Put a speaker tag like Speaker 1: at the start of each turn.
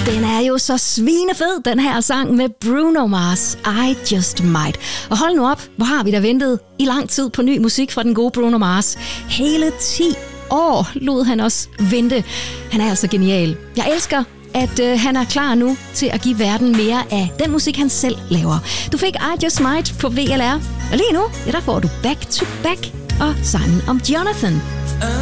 Speaker 1: Den er jo så svinefed, den her sang med Bruno Mars, I Just Might. Og hold nu op, hvor har vi da ventet i lang tid på ny musik fra den gode Bruno Mars. Hele 10 år lod han os vente. Han er altså genial. Jeg elsker, at han er klar nu til at give verden mere af den musik, han selv laver. Du fik I Just Might på VLR, og lige nu, ja, der får du Back to Back og sangen om Jonathan.